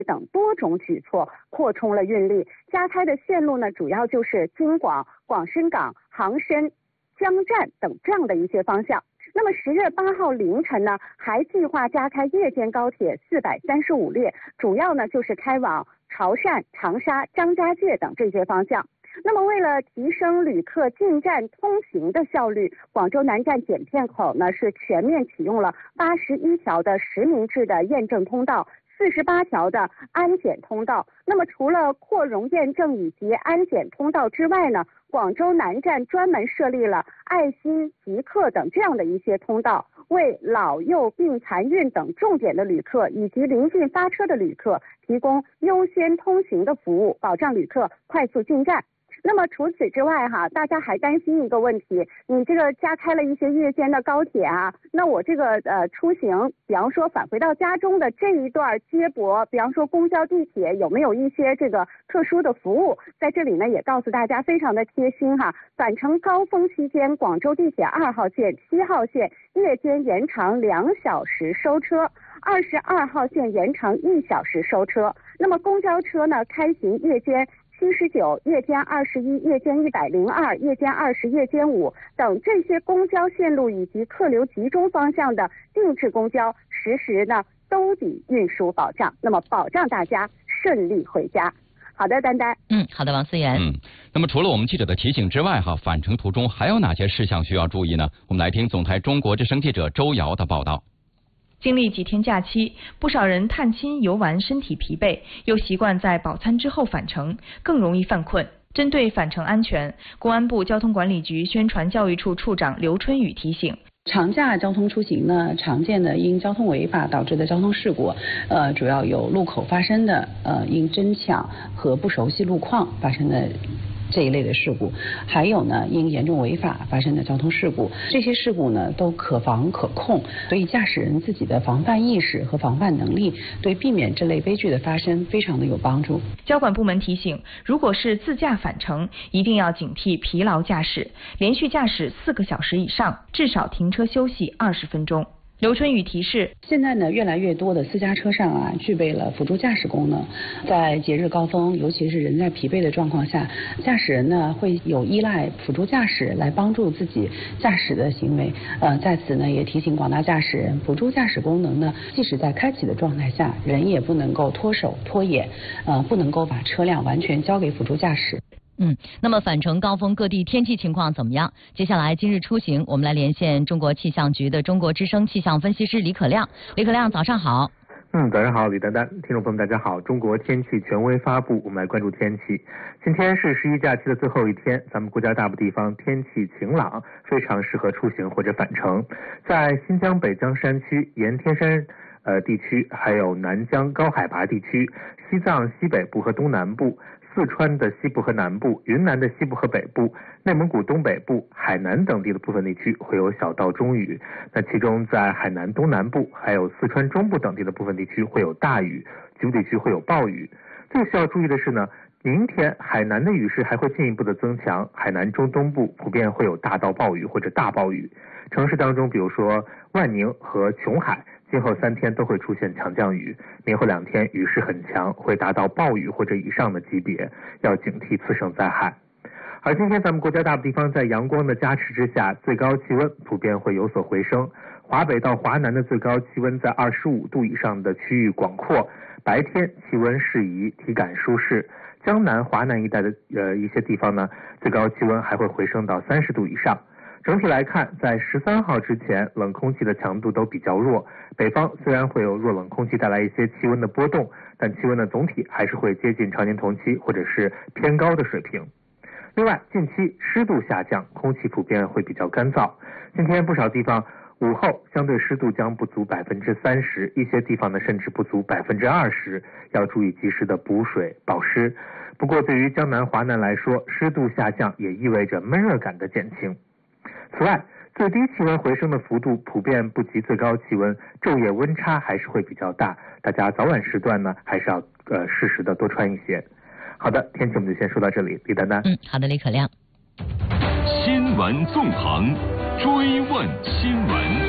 等多种举措扩充了运力，加开的线路呢，主要就是京广、广深港、杭深、江站等这样的一些方向。那么10月8号凌晨呢，还计划加开夜间高铁435列，主要呢就是开往潮汕、长沙、张家界等这些方向。那么为了提升旅客进站通行的效率，广州南站检片口呢是全面启用了81条的实名制的验证通道，48条的安检通道。那么除了扩容验证以及安检通道之外呢，广州南站专门设立了爱心、极客等这样的一些通道，为老幼病残孕等重点的旅客以及临近发车的旅客提供优先通行的服务，保障旅客快速进站。那么除此之外大家还担心一个问题，你这个加开了一些夜间的高铁那我这个出行，比方说返回到家中的这一段接驳，比方说公交、地铁有没有一些这个特殊的服务？在这里呢也告诉大家非常的贴心返程高峰期间，广州地铁2号线、7号线夜间延长2小时收车，22号线延长1小时收车。那么公交车呢开行夜间79、夜间21、夜间102、夜间20、夜间5等这些公交线路以及客流集中方向的定制公交，实时呢兜底运输保障，那么保障大家顺利回家。好的，丹丹。 好的，王思源。 那么除了我们记者的提醒之外返程途中还有哪些事项需要注意呢？我们来听总台中国之声记者周瑶的报道。 经历几天假期，不少人探亲游玩身体疲惫，又习惯在饱餐之后返程，更容易犯困。针对返程安全，公安部交通管理局宣传教育处处长刘春雨提醒， 长假交通出行呢，常见的因交通违法导致的交通事故，主要有路口发生的因争抢和不熟悉路况发生的这一类的事故，还有呢因严重违法发生的交通事故。这些事故呢都可防可控，所以驾驶人自己的防范意识和防范能力对避免这类悲剧的发生非常的有帮助。 交管部门提醒，如果是自驾返程，一定要警惕疲劳驾驶，连续驾驶4个小时以上，至少停车休息20分钟。刘春雨提示， 现在呢越来越多的私家车上具备了辅助驾驶功能，在节日高峰，尤其是人在疲惫的状况下，驾驶人呢会有依赖辅助驾驶来帮助自己驾驶的行为。在此呢也提醒广大驾驶人，辅助驾驶功能呢即使在开启的状态下，人也不能够脱手脱眼，不能够把车辆完全交给辅助驾驶。 那么返程高峰各地天气情况怎么样？接下来今日出行，我们来连线中国气象局的中国之声气象分析师李可亮。李可亮，早上好。 早上好，李丹丹，听众朋友们大家好。中国天气权威发布，我们来关注天气。今天是11假期的最后一天，咱们国家大部地方天气晴朗，非常适合出行或者返程。在新疆北江山区、盐田山地区，还有南疆高海拔地区、西藏西北部和东南部、四川的西部和南部、云南的西部和北部、内蒙古东北部、海南等地的部分地区会有小到中雨。那其中在海南东南部还有四川中部等地的部分地区会有大雨，局部地区会有暴雨。最需要注意的是呢，明天海南的雨势还会进一步的增强，海南中东部普遍会有大到暴雨或者大暴雨。城市当中，比如说万宁和琼海，今后3天都会出现强降雨，明后2天雨势很强，会达到暴雨或者以上的级别，要警惕次生灾害。而今天咱们国家大部地方在阳光的加持之下，最高气温普遍会有所回升。华北到华南的最高气温在25度以上的区域广阔，白天气温适宜，体感舒适。江南、华南一带的一些地方呢，最高气温还会回升到30度以上。整体来看，在13号之前，冷空气的强度都比较弱。北方虽然会有弱冷空气带来一些气温的波动，但气温的总体还是会接近常年同期或者是偏高的水平。另外，近期湿度下降，空气普遍会比较干燥。今天不少地方午后相对湿度将不足30%，一些地方呢甚至不足20%，要注意及时的补水保湿。不过对于江南、华南来说，湿度下降也意味着闷热感的减轻。此外，最低气温回升的幅度普遍不及最高气温，昼夜温差还是会比较大，大家早晚时段呢还是要适时的多穿一些。好的，天气我们就先说到这里，李丹丹。 好的，李可亮。 新闻纵横，追问新闻。